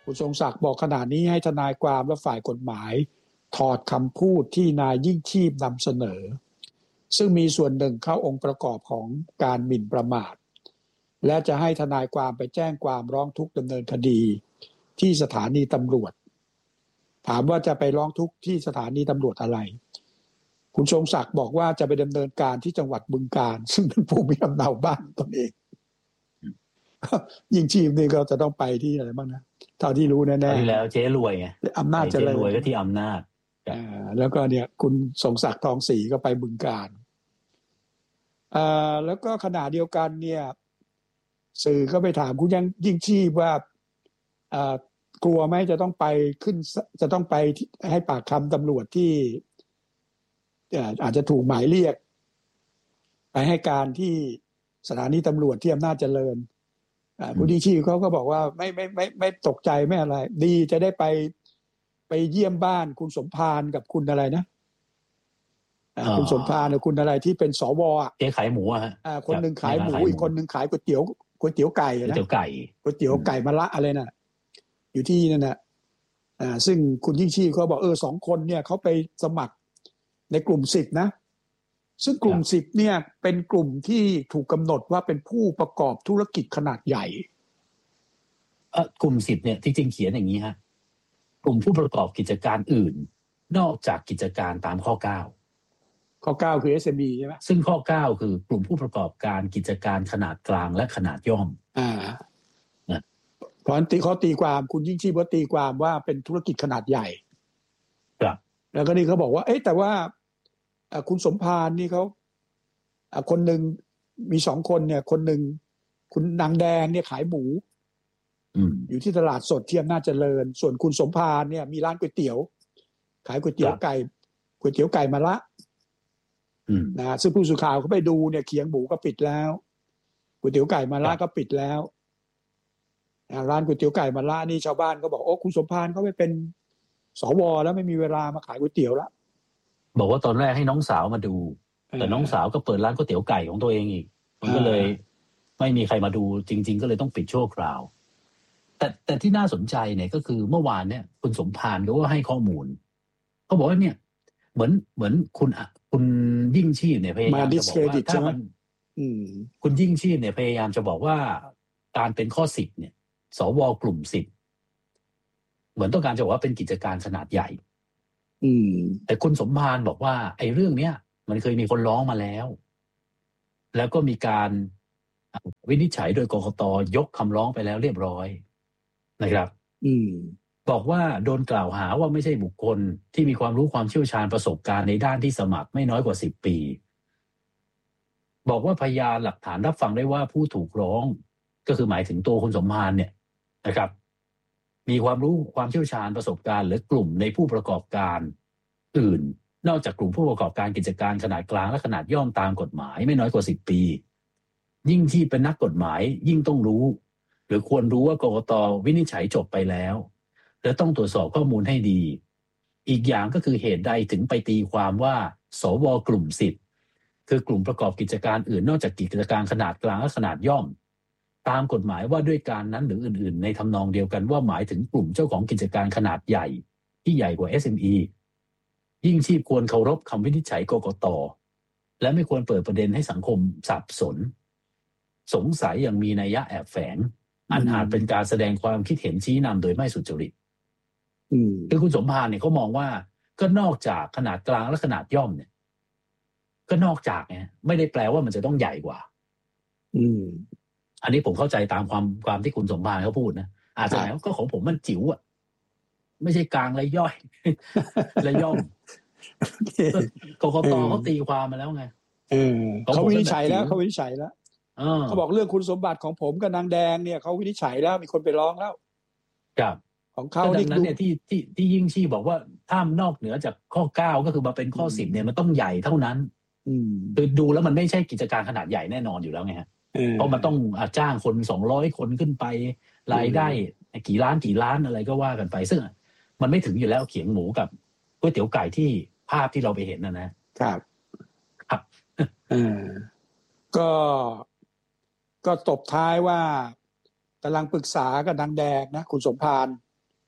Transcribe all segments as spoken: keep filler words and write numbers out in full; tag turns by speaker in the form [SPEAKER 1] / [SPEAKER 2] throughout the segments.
[SPEAKER 1] คุณทรงศักดิ์บอกขณะนี้ให้ทนายความและฝ่ายกฎหมายถอดคำพูดที่นายยิ่งชีพนำเสนอซึ่งมีส่วนหนึ่งเข้าองค์ประกอบของการหมิ่นประมาทและจะให้ทนายความไปแจ้งความร้องทุกข์ดำเนินคดีที่สถานีตำรวจถามว่าจะไปร้องทุกข์ที่สถานีตำรวจอะไรคุณทรงศักดิ์บอกว่าจะไปดำเนินการที่จังหวัดบึงกาฬซึ่งเป็นภูมิลำเนาบ้านตนเองยิ่งชีพนี่ก็จะต้องไปที่อะไรบ้างนะเท่าที่รู้แน่ๆ
[SPEAKER 2] ที่แล้วเจ๊รวยไง
[SPEAKER 1] อำนาจเจริญ
[SPEAKER 2] เจ๊รวยก็ที่อำนาจ
[SPEAKER 1] อ่าแล้วก็เนี่ยคุณทรงศักดิ์ทองศรีก็ไปบึงกาฬอ่าแล้วก็ขณะเดียวกันเนี่ยสื่อก็ไปถามคุณยังยิ่งชีพว่าอ่ากลัวไหมจะต้องไปขึ้นจะต้องไปให้ปากคำตำรวจที่อาจจะถูกหมายเรียกไปให้การที่สถานีตำรวจที่อำนาจเจริญคุณยิ่งชีพเขาก็บอกว่าไม่ไม่ไม่ไม่ตกใจไม่อะไรดีจะได้ไปไปเยี่ยมบ้านคุณสมภารกับคุณอะไรนะคุณสมภารกับคุณอะไรที่เป็นสวอ่ะ
[SPEAKER 2] เจ๊ขายหมูอ่ะฮะ
[SPEAKER 1] คนหนึ่งขายหมูอีกคนหนึ่งขายก๋วยเตี๋ยวก๋วยเตี๋ยวไก่นะ
[SPEAKER 2] ก๋วยเตี๋ยวไก่
[SPEAKER 1] ก๋วยเตี๋ยวไก่มะระอะไรน่ะอยู่ที่นั่นน่ะอ่าซึ่งคุณยิ่งชีพเขาบอกเออสองคนเนี่ยเขาไปสมัครในกลุ่มสิบนะซึ่งกลุ่มสิบเนี่ยเป็นกลุ่มที่ถูกกำหนดว่าเป็นผู้ประกอบธุรกิจขนาดใหญ่
[SPEAKER 2] เออกลุ่มสิบเนี่ยที่จริงเขียนอย่างนี้ฮะกลุ่มผู้ประกอบกิจการอื่นนอกจากกิจการตามข้อเก้า
[SPEAKER 1] ข้อเก้าคือ เอส เอ็ม อี ใช่ไหม
[SPEAKER 2] ซึ่งข้อเก้าคือกลุ่มผู้ประกอบการกิจการขนาดกลางและขนาดย่อม
[SPEAKER 1] อ่านะเพราะตีเขาตีความคุณยิ่งชีพว่าตีความว่าเป็นธุรกิจขนาดใหญ่
[SPEAKER 2] ครับ
[SPEAKER 1] แล้วก็นี่เขาบอกว่าเอ๊ะแต่ว่าคุณสมภารนี่เขาคนหนึ่งมีสองคนเนี่ยคนหนึ่งคุณนางแดงเนี่ยขายหมูอยู่ที่ตลาดสดที่อำนาจเจริญส่วนคุณสมภารเนี่ยมีร้านก๋วยเตี๋ยวขายก๋วยเตี๋ยวไก่ก๋วยเตี๋ยวไก่มะระนะซึ่งผู้สื่อข่าวเขาไปดูเนี่ยเขียงหมูก็ปิดแล้วก๋วยเตี๋ยวไก่มะระก็ปิดแล้วร้านก๋วยเตี๋ยวไก่มะระนี่ชาวบ้านก็บอกโอ้คุณสมภารเขาไปเป็นสวแล้วไม่มีเวลามาขายก๋วยเตี๋ยวแล้ว
[SPEAKER 2] บอกว่าตอนแรกให้น้องสาวมาดูแต่น้องสาวก็เปิดร้านก๋วยเตี๋ยวไก่ของตัวเองอีกมันก็เลยไม่มีใครมาดูจริงๆก็เลยต้องปิดชั่วคราวแต่แต่ที่น่าสนใจเนี่ยก็คือเมื่อวานเนี่ยคุณสมภารก็ให้ข้อมูลเขาบอกว่าเนี่ยเหมือนเหมือนคุณคุณยิ่งชีพเนี่ยพยายามจะบอกว่าถ้ามันคุณยิ่งชีพเนี่ยพยายามจะบอกว่าการเป็นข้อสิบเนี่ยสวกลุ่มสิบเหมือนต้องการจะบอกว่าเป็นกิจการขนาดใหญ่แต่คุณสมภารบอกว่าไอ้เรื่องเนี้ยมันเคยมีคนร้องมาแล้วแล้วก็มีการวินิจฉัยโดยกกต.ยกคำร้องไปแล้วเรียบร้อยนะครับบอกว่าโดนกล่าวหาว่าไม่ใช่บุคคลที่มีความรู้ความเชี่ยวชาญประสบการณ์ในด้านที่สมัครไม่น้อยกว่าสิบปีบอกว่าพยานหลักฐานรับฟังได้ว่าผู้ถูกร้องก็คือหมายถึงตัวคุณสมภารเนี่ยนะครับมีความรู้ความเชี่ยวชาญประสบการณ์หรือกลุ่มในผู้ประกอบการอื่นนอกจากกลุ่มผู้ประกอบการกิจการขนาดกลางและขนาดย่อมตามกฎหมายไม่น้อยกว่าสิบปียิ่งที่เป็นนักกฎหมายยิ่งต้องรู้หรือควรรู้ว่ากกต.วินิจฉัยจบไปแล้วและต้องตรวจสอบข้อมูลให้ดีอีกอย่างก็คือเหตุใดถึงไปตีความว่าสวกลุ่มสิบคือกลุ่มประกอบกิจการอื่นนอกจากกิจการขนาดกลางและขนาดย่อมตามกฎหมายว่าด้วยการนั้นหรืออื่นๆในทำนองเดียวกันว่าหมายถึงกลุ่มเจ้าของกิจการขนาดใหญ่ที่ใหญ่กว่า เอส เอ็ม อี ยิ่งชีพควรเคารพคำวินิจฉัยกกต.และไม่ควรเปิดประเด็นให้สังคมสับสนสงสัยอย่างมีนัยยะแอบแฝงอันอาจเป็นการแสดงความคิดเห็นชี้นำโดยไม่สุจริตคือคุณสมภารเนี่ยเขามองว่าก็นอกจากขนาดกลางและขนาดย่อมเนี่ยก็นอกจากเนี่ยไม่ได้แปลว่ามันจะต้องใหญ่กว่า
[SPEAKER 1] อืม
[SPEAKER 2] อันนี้ผมเข้าใจตามความความที่คุณสมภารเขาพูดนะอาจจะก็ของผมมันจิ๋วอ่ะไม่ใช่กลางและย่อยและย่อมกกต.เขาตีความมาแล้วไง
[SPEAKER 1] เขาวินิจฉัยแล้วเขาวินิจฉัยแล้วเขาบอกเรื่องคุณสมบัติของผมกับนางแดงเนี่ยเขาวินิจฉัยแล้วมีคนไปร้องแล้ว
[SPEAKER 2] ครับ
[SPEAKER 1] ของเขา
[SPEAKER 2] ดังนั้นเนี่ยที่ที่ที่ยิ่งชีบอกว่าถ้านอกเหนือจากข้อเก้าก็คือมาเป็นข้อสิบเนี่ยมันต้องใหญ่เท่านั้นคือดูแล้วมันไม่ใช่กิจการขนาดใหญ่แน่นอนอยู่แล้วไงฮะเพราะมันต้องจ้างคนสองร้อยคนขึ้นไปรายได้กี่ล้านกี่ล้านอะไรก็ว่ากันไปซึ่งมันไม่ถึงอยู่แล้วเขียงหมูกับก๋วยเตี๋ยวไก่ที่ภาพที่เราไปเห็นนะนะครับ
[SPEAKER 1] ครับเออก็ก็ตบท้ายว่ากำลังปรึกษากับนางแดงนะคุณสมภาร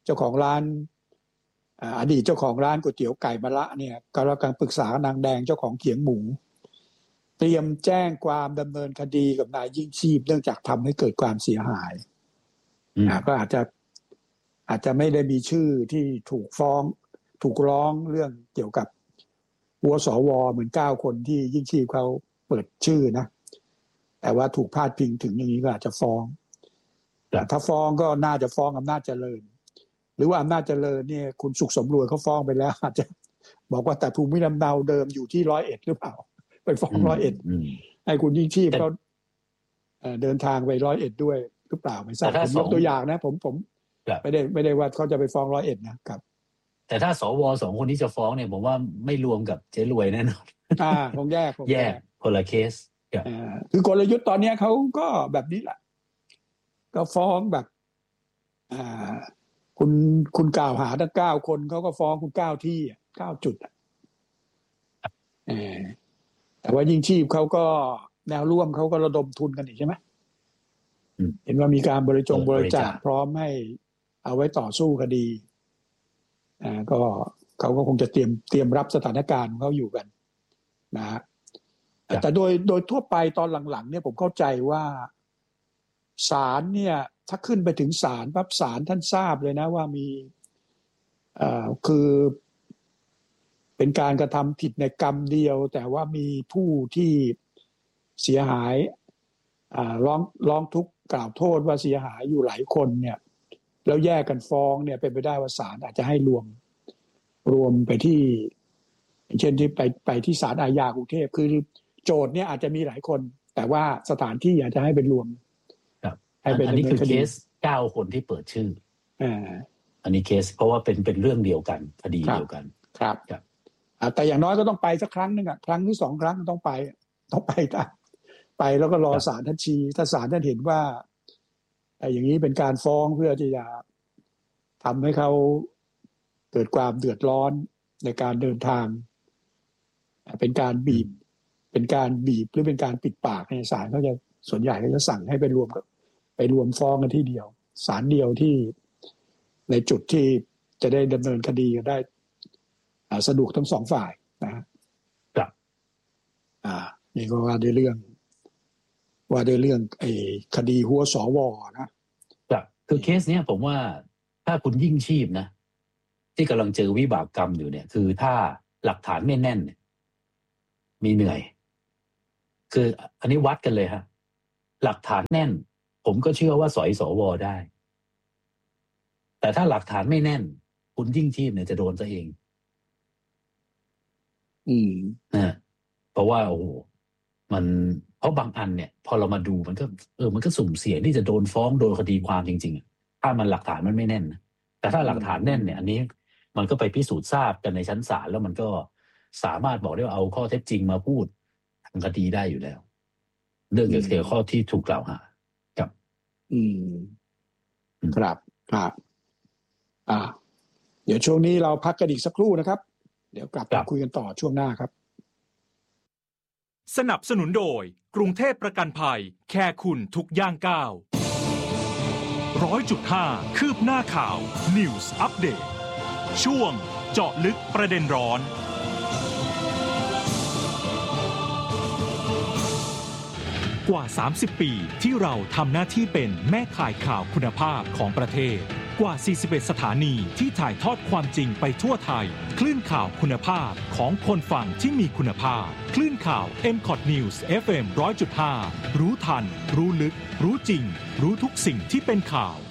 [SPEAKER 1] เจ้าของร้านอดีตเจ้าของร้านก๋วยเตี๋ยวไก่มะละเนี่ยกำลังปรึกษานางแดงเจ้าของเขียงหมูเตรียมแจ้งความดำเนินคดีกับนายยิ่งชีพเนื่องจากทำให้เกิดความเสียหายนะก็อาจจะอาจจะไม่ได้มีชื่อที่ถูกฟ้องถูกร้องเรื่องเกี่ยวกับหัวสวเหมือนเก้าคนที่ยิ่งชีพเขาเปิดชื่อนะแต่ว่าถูกพาดพิงถึงอย่างนี้ก็อาจจะฟ้องแต่ถ้าฟ้องก็น่าจะฟ้องอำนาจเจริญหรือว่าอำนาจเจริญเนี่ยคุณสุขสมรวยเขาฟ้องไปแล้วอาจจะบอกว่าแต่ภูมิลำเนาเดิมอยู่ที่ร้อยเอ็ดหรือเปล่าไปฟ้องร้อยเอ็ดให้คุณยิ่งชีพเขาเดินทางไปร้อยเอ็ดด้วยหรือเปล่าไม่ทราบผมยกตัวอย่างนะผมผมไม่ได้ไม่ได้ว่าเขาจะไปฟ้องร้อยเอ็ดนะครับ
[SPEAKER 2] แต่ถ้าสวสองคนนี้จะฟ้องเนี่ยผมว่าไม่รวมกับเจ๊รวยแน่นอน
[SPEAKER 1] อ่าคงแยก
[SPEAKER 2] แยกคนละเคส
[SPEAKER 1] คือกลยุทธ์ตอนนี้เขาก็แบบนี้แหละก็ฟ้องแบบอ่าคุณคุณกล่าวหาทั้งเก้าคนเขาก็ฟ้องคุณเก้าที่เก้าจุดเออแต่ว่ายิ่งชีพเขาก็แนวร่วมเขาก็ระดมทุนกันอีกใช่ไหมเห็นว่ามีการบริจงบริจาคพร้อมให้เอาไว้ต่อสู้คดีอ่าก็เขาก็คงจะเตรียมเตรียมรับสถานการณ์ของเขาอยู่กันนะฮะแต่โดยโดยทั่วไปตอนหลังๆเนี่ยผมเข้าใจว่าศาลเนี่ยถ้าขึ้นไปถึงศาลปั๊บศาลท่านทราบเลยนะว่ามีเอ่อคือเป็นการกระทำผิดในกรรมเดียวแต่ว่ามีผู้ที่เสียหายอ่าร้องร้องทุกข์กล่าวโทษว่าเสียหายอยู่หลายคนเนี่ยแล้วแยกกันฟ้องเนี่ยเป็นไปได้ว่าศาลอาจจะให้รวมรวมไปที่เช่นที่ไปไปที่ศาลอาญากรุงเทพคือโจทย์เนี่ยอาจจะมีหลายคนแต่ว่าสถานที่อาจจะให้เป็นรวม
[SPEAKER 2] ให้เป็นอันนี้คือเคสเก้าคนที่เปิดชื่ออ่าอันนี้เคสเพราะว่าเป็นเป็นเรื่องเดียวกันคดีเดียวกัน
[SPEAKER 1] ครับครับแต่อย่างน้อยก็ต้องไปสักครั้งนึงอ่ะครั้งหรือสองครั้งต้องไปต้องไปไปแล้วก็รอศาลท่านชี้ถ้าศาลท่านเห็นว่าอย่างนี้เป็นการฟ้องเพื่อที่จะทำให้เขาเกิดความเดือดร้อนในการเดินทางเป็นการบีบเป็นการบีบหรือเป็นการปิดปากในศาลเขาจะส่วนใหญ่เขาจะสั่งให้ไปรวมกับไปรวมฟ้องกันที่เดียวศาลเดียวที่ในจุดที่จะได้ดำเนินคดีกันได้สะดวกทั้งสองฝ่ายนะครับอ่านี่ก็ว่าด้วยเรื่องว่าด้วยเรื่องไอ้คดีหัวสวนะครับ
[SPEAKER 2] คือเคสเนี้ยผมว่าถ้าคุณยิ่งชีพนะที่กำลังเจอวิบากกรรมอยู่เนี่ยคือถ้าหลักฐานไม่แน่นเนี่ยมีเหนื่อยคืออันนี้วัดกันเลยฮะหลักฐานแน่นผมก็เชื่อว่าสอยสวได้แต่ถ้าหลักฐานไม่แน่นคุณยิ่งชีพเนี่ยจะโดนซะเอง
[SPEAKER 1] อืม
[SPEAKER 2] นะเพราะว่าโอ้โหมันเพราะบางอันเนี่ยพอเรามาดูมันก็เออมันก็สุ่มเสี่ยงที่จะโดนฟ้องโดนคดีความจริงๆถ้ามันหลักฐานมันไม่แน่นนะแต่ถ้าหลักฐานแน่นเนี่ยอันนี้มันก็ไปพิสูจน์ทราบกันในชั้นศาลแล้วมันก็สามารถบอกได้ว่าเอาข้อเท็จจริงมาพูดทางคดีได้อยู่แล้วเรื่องเกี่ยวกับข้อที่ถูกกล่าวหาครับ
[SPEAKER 1] อืมครับครับอ่าเดี๋ยวช่วงนี้เราพักกันอีกสักครู่นะครับเดี๋ยวกลับมาคุยกันต่อช่วงหน้าครับ
[SPEAKER 3] สนับสนุนโดยกรุงเทพประกันภัยแค่คุณทุกย่างก้าวร้อยจุดห้าคืบหน้าข่าว News Update ช่วงเจาะลึกประเด็นร้อนกว่าสามสิบปีที่เราทำหน้าที่เป็นแม่ข่ายข่าวคุณภาพของประเทศกว่าสี่สิบเอ็ดสถานีที่ถ่ายทอดความจริงไปทั่วไทยคลื่นข่าวคุณภาพของคนฟังที่มีคุณภาพคลื่นข่าว เอ็ม คอท News เอฟ เอ็ม หนึ่งร้อยจุดห้า รู้ทันรู้ลึกรู้จริงรู้ทุกสิ่งที่เป็นข่าว